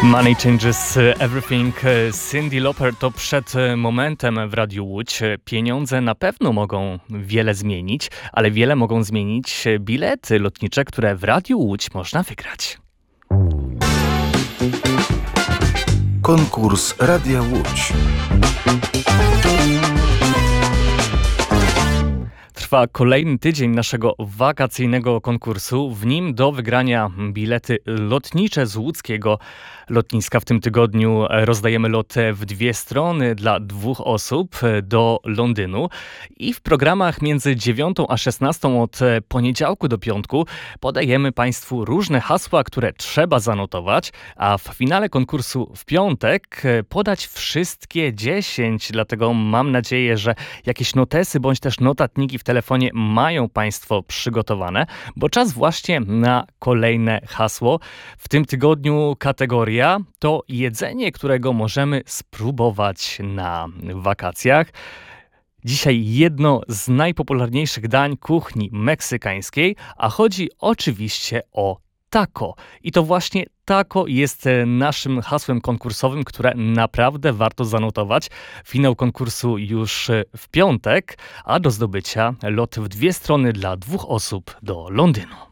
Money Changes Everything. Cyndi Lauper to przed momentem w Radiu Łódź. Pieniądze na pewno mogą wiele zmienić, ale wiele mogą zmienić bilety lotnicze, które w Radiu Łódź można wygrać. Konkurs Radia Łódź. Trwa kolejny tydzień naszego wakacyjnego konkursu. W nim do wygrania bilety lotnicze z łódzkiego lotniska. W tym tygodniu rozdajemy lot w 2 strony dla 2 osób do Londynu. I w programach między 9 a 16 od poniedziałku do piątku podajemy Państwu różne hasła, które trzeba zanotować, a w finale konkursu w piątek podać wszystkie 10. Dlatego mam nadzieję, że jakieś notesy bądź też notatniki w telefonie mają Państwo przygotowane, bo czas właśnie na kolejne hasło. W tym tygodniu kategoria to jedzenie, którego możemy spróbować na wakacjach. Dzisiaj jedno z najpopularniejszych dań kuchni meksykańskiej, a chodzi oczywiście o taco. I to właśnie taco jest naszym hasłem konkursowym, które naprawdę warto zanotować. Finał konkursu już w piątek, a do zdobycia lot w 2 strony dla 2 osób do Londynu.